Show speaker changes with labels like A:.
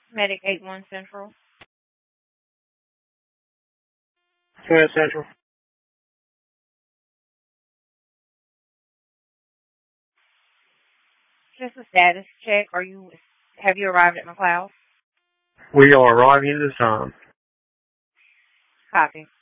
A: Medic 81 Central.
B: Twin Central.
A: Just a status check. Have you arrived at McLeod?
B: We are arriving at this time.
A: Copy.